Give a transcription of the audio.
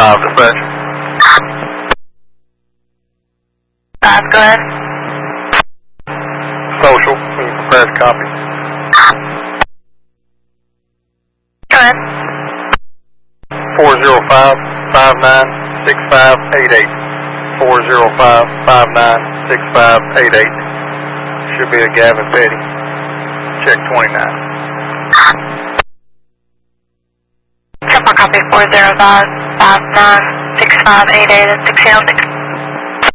5, dispatch. 5, go ahead. Social, will you prepare to copy? Go ahead. 405-596588. 405-596588. Should be a Gavin Petty. Check 29. Triple copy 405-596588 at 606.